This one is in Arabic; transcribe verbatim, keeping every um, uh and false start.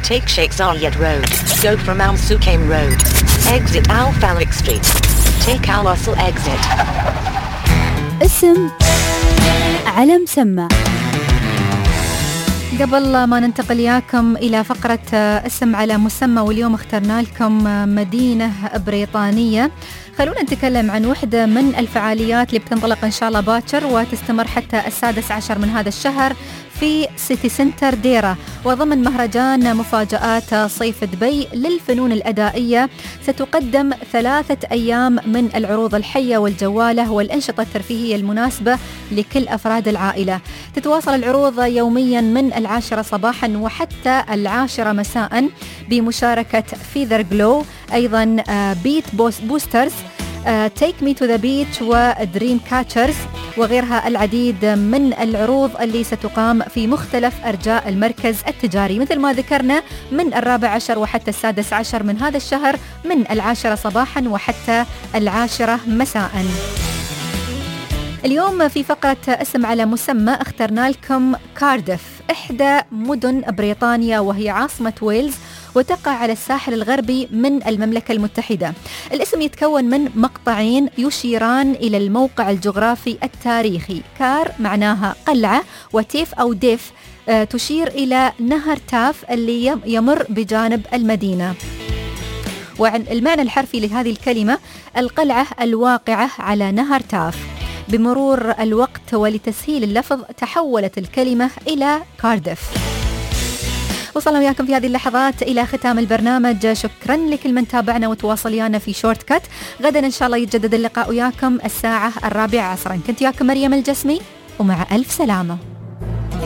Take Sheikh Zayed Road. Go from Al Sukaim Road. Exit Al Falak Street. Take Al Usul exit. اسم على مسمى. قبل ما ننتقل ياكم إلى فقرة اسم على مسمى، واليوم اخترنا لكم مدينة بريطانية، خلونا نتكلم عن واحدة من الفعاليات اللي بتنطلق إن شاء الله باكر وتستمر حتى السادس عشر من هذا الشهر في سيتي سنتر ديرة، وضمن مهرجان مفاجآت صيف دبي للفنون الأدائية. ستقدم ثلاثة أيام من العروض الحية والجوالة والأنشطة الترفيهية المناسبة لكل أفراد العائلة. تتواصل العروض يوميا من العاشرة صباحا وحتى العاشرة مساء بمشاركة فيذر جلو، أيضا بيت بوسترز، تيك مي تو ذا بيتش ودريم كاتشرز، وغيرها العديد من العروض اللي ستقام في مختلف أرجاء المركز التجاري، مثل ما ذكرنا من الرابع عشر وحتى السادس عشر من هذا الشهر، من العاشرة صباحا وحتى العاشرة مساء. اليوم في فقرة اسم على مسمى اخترنا لكم كارديف، إحدى مدن بريطانيا وهي عاصمة ويلز، وتقع على الساحل الغربي من المملكة المتحدة. الاسم يتكون من مقطعين يشيران إلى الموقع الجغرافي التاريخي. كار معناها قلعة، وتيف أو ديف تشير إلى نهر تاف اللي يمر بجانب المدينة. وعن المعنى الحرفي لهذه الكلمة القلعة الواقعة على نهر تاف. بمرور الوقت ولتسهيل اللفظ تحولت الكلمة إلى كارديف. وصلنا وياكم في هذه اللحظات إلى ختام البرنامج. شكرا لكل من تابعنا وتواصل ويانا في شورت كات. غدا إن شاء الله يتجدد اللقاء وياكم الساعة الرابعة عصرا. كنت وياكم مريم الجسمي، ومع ألف سلامة.